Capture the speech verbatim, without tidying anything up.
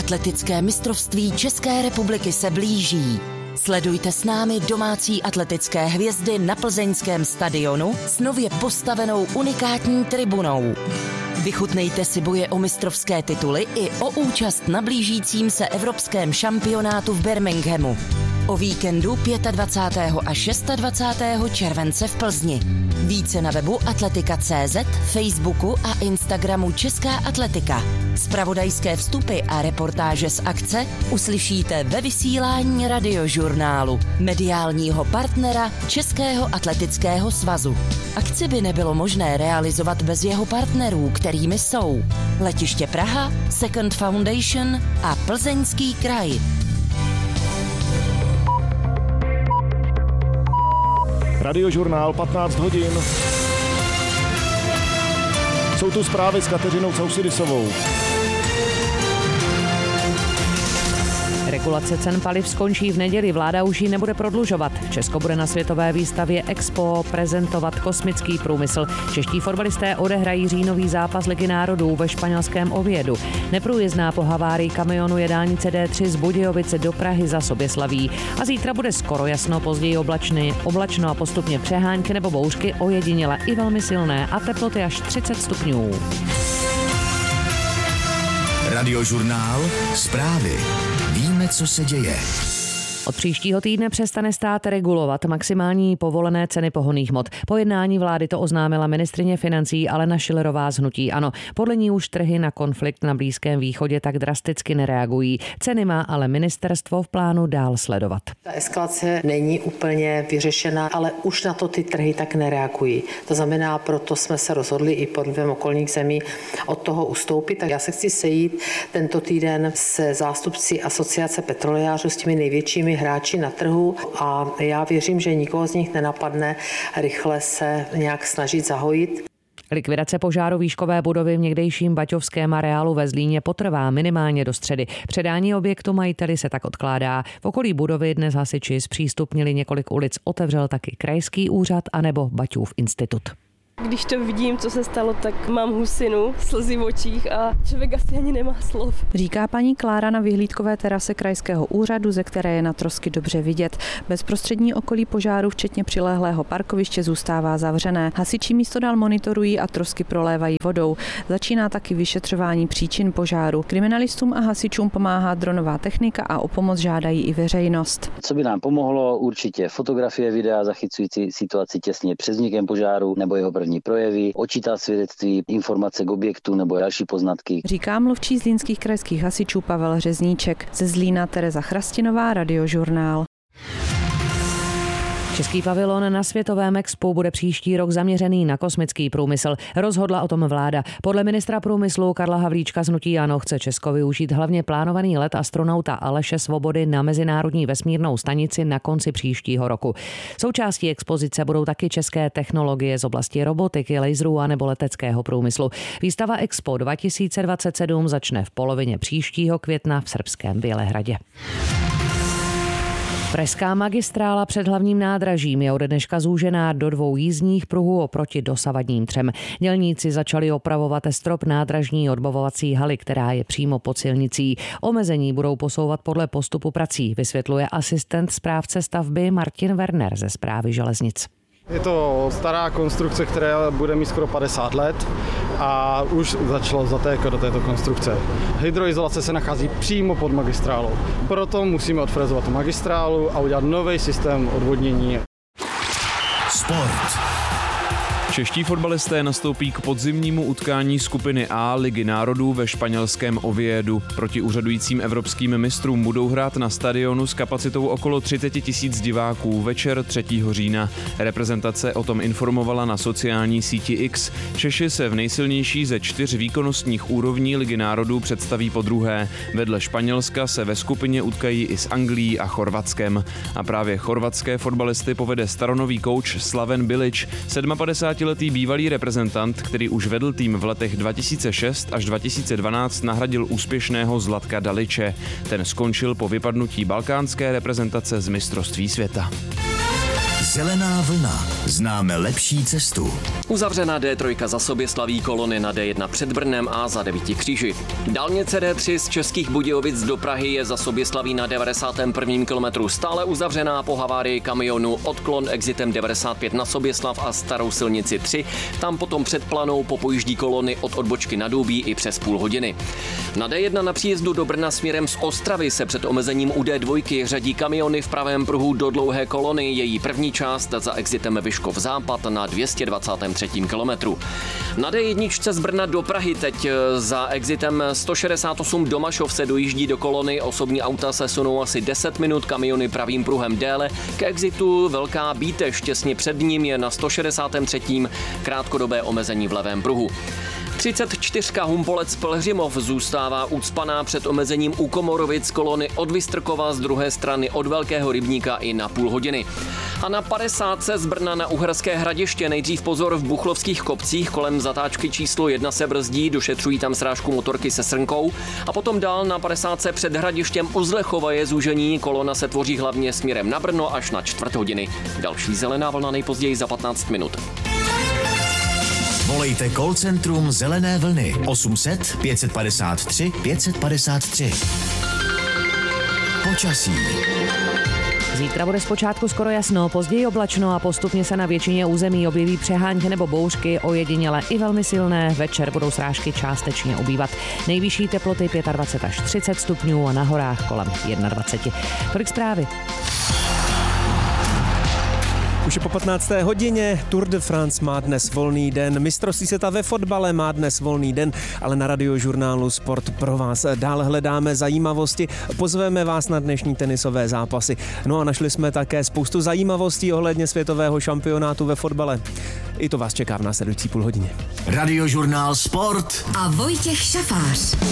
Atletické mistrovství České republiky se blíží. Sledujte s námi domácí atletické hvězdy na plzeňském stadionu s nově postavenou unikátní tribunou. Vychutnejte si boje o mistrovské tituly i o účast na blížícím se evropském šampionátu v Birminghamu. O víkendu dvacátého pátého a dvacátého šestého července v Plzni. Více na webu atletika tečka cé zet, Facebooku a Instagramu Česká atletika. Zpravodajské vstupy a reportáže z akce uslyšíte ve vysílání Radiožurnálu, mediálního partnera Českého atletického svazu. Akci by nebylo možné realizovat bez jeho partnerů, kterými jsou Letiště Praha, Second Foundation a Plzeňský kraj. Radiožurnál patnáct hodin. Jsou tu zprávy s Kateřinou Causidisovou. Regulace cen paliv skončí v neděli, vláda už ji nebude prodlužovat. Česko bude na světové výstavě Expo prezentovat kosmický průmysl. Čeští fotbalisté odehrají říjnový zápas Ligy národů ve španělském Oviedu. Neprůjezdná po havárii kamionu je dálnice D tři z Budějovice do Prahy za Soběslaví. A zítra bude skoro jasno, později oblačný, oblačno a postupně přehánky nebo bouřky, ojediněle i velmi silné a teploty až třicet stupňů. Radiožurnál, zprávy. Víme, co se děje. Od příštího týdne přestane stát regulovat maximální povolené ceny pohonných hmot. Po jednání vlády to oznámila ministryně financí Alena Schillerová z hnutí ANO. Podle ní už trhy na konflikt na Blízkém východě tak drasticky nereagují. Ceny má ale ministerstvo v plánu dál sledovat. Ta eskalace není úplně vyřešena, ale už na to ty trhy tak nereagují. To znamená, proto jsme se rozhodli i pod vlivem okolních zemí od toho ustoupit. Tak já se chci sejít tento týden se zástupci asociace petrolejářů, s těmi největšími hráči na trhu a já věřím, že nikoho z nich nenapadne rychle se nějak snažit zahojit. Likvidace požáru výškové budovy v někdejším baťovském areálu ve Zlíně potrvá minimálně do středy. Předání objektu majiteli se tak odkládá. V okolí budovy dnes hasiči zpřístupnili několik ulic, otevřel taky krajský úřad anebo Baťův institut. Když to vidím, co se stalo, tak mám husinu, slzy v očích a člověk asi ani nemá slov. Říká paní Klára na vyhlídkové terase krajského úřadu, ze které je na trosky dobře vidět. Bezprostřední okolí požáru, včetně přilehlého parkoviště, zůstává zavřené. Hasiči místo dál monitorují a trosky prolévají vodou. Začíná taky vyšetřování příčin požáru. Kriminalistům a hasičům pomáhá dronová technika a o pomoc žádají i veřejnost. Co by nám pomohlo? Určitě fotografie, videa zachycující situaci těsně před vznikem požáru nebo jeho první projevy, očitá svědectví, informace k objektu nebo další poznatky. Říká mluvčí zlínských krajských hasičů Pavel Řezníček. Ze Zlína Tereza Chrastinová, Radiožurnál. Český pavilon na Světovém expu bude příští rok zaměřený na kosmický průmysl. Rozhodla o tom vláda. Podle ministra průmyslu Karla Havlíčka z hnutí ANO chce Česko využít hlavně plánovaný let astronauta Aleše Svobody na Mezinárodní vesmírnou stanici na konci příštího roku. Součástí expozice budou taky české technologie z oblasti robotiky, laserů a nebo leteckého průmyslu. Výstava Expo dva tisíce dvacet sedm začne v polovině příštího května v srbském Bělehradě. Pražská magistrála před hlavním nádražím je ode dneška zúžená do dvou jízdních pruhů oproti dosavadním třem. Dělníci začali opravovat strop nádražní odbavovací haly, která je přímo pod silnicí. Omezení budou posouvat podle postupu prací, vysvětluje asistent správce stavby Martin Werner ze Správy železnic. Je to stará konstrukce, která bude mít skoro padesát let a už začalo zatékat do této konstrukce. Hydroizolace se nachází přímo pod magistrálou. Proto musíme odfrezovat tu magistrálu a udělat nový systém odvodnění. Sport. Čeští fotbalisté nastoupí k podzimnímu utkání skupiny A Ligy národů ve španělském Oviedu. Proti úřadujícím evropským mistrům budou hrát na stadionu s kapacitou okolo třicet tisíc diváků večer třetího října. Reprezentace o tom informovala na sociální síti X. Češi se v nejsilnější ze čtyř výkonnostních úrovní Ligy národů představí podruhé. Vedle Španělska se ve skupině utkají i s Anglií a Chorvatskem. A právě chorvatské fotbalisty povede staronový kouč Slaven Bilić, sedmapadesátiletý bývalý reprezentant, který už vedl tým v letech dva tisíce šest až dva tisíce dvanáct, nahradil úspěšného Zlatka Daliče. Ten skončil po vypadnutí balkánské reprezentace z mistrovství světa. Zelená vlna. Známe lepší cestu. Uzavřená D tři za sobě slaví kolony na D jedna před Brnem a za devíti kříži. Dálnice D tři z Českých Budějovic do Prahy je za sobě slaví na devadesátém prvním kilometru stále uzavřená po havárii kamionu, odklon exitem devadesát pět na Soběslav a starou silnici tři. Tam potom před Planou popojíždí kolony od odbočky na Důbí i přes půl hodiny. Na D jedna na příjezdu do Brna směrem z Ostravy se před omezením u D dva řadí kamiony v pravém pruhu do dlouhé kolony. Její první část za exitem Vyškov západ na dvě stě dvacátém třetím kilometru. Na D jedna z Brna do Prahy teď za exitem sto šedesát osm Domašov se dojíždí do kolony. Osobní auta se sunou asi deset minut, kamiony pravým pruhem déle. K exitu Velká Bíteš těsně před ním je na sto šedesátém třetím krátkodobé omezení v levém pruhu. třicet čtyři Humpolec Pelhřimov zůstává ucpaná před omezením u Komorovic, kolony od Vystrkova z druhé strany od Velkého Rybníka i na půl hodiny. A na padesátce z Brna na Uherské Hradiště nejdřív pozor v Buchlovských kopcích, kolem zatáčky číslo jedna se brzdí, došetřují tam srážku motorky se srnkou a potom dál na padesátce před Hradištěm u Zlechova je zúžení, kolona se tvoří hlavně směrem na Brno až na čtvrt hodiny. Další zelená vlna nejpozději za patnáct minut. Volejte call centrum Zelené vlny osm set pět padesát tři pět padesát tři. Počasí. Zítra bude zpočátku skoro jasno, později oblačno a postupně se na většině území objeví přehánky nebo bouřky, ojediněle i velmi silné. Večer budou srážky částečně ubývat. Nejvyšší teploty dvacet pět až třicet stupňů a na horách kolem dvacet jedna. Tolik zprávy. Už je po patnácté hodině, Tour de France má dnes volný den, mistrovství světa ve fotbale má dnes volný den, ale na Radiožurnálu Sport pro vás dál hledáme zajímavosti, pozveme vás na dnešní tenisové zápasy. No a našli jsme také spoustu zajímavostí ohledně světového šampionátu ve fotbale. I to vás čeká v následující půl hodině. Radiožurnál Sport a Vojtěch Šafář.